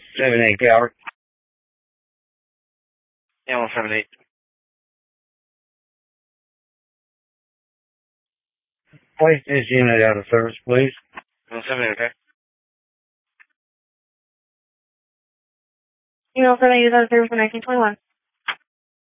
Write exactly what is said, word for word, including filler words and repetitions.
seven eight Calvert. Yeah, one seven eight. Place this unit out of service, please. one seven eight, okay. Email seven eight is out of service for nineteen twenty-one.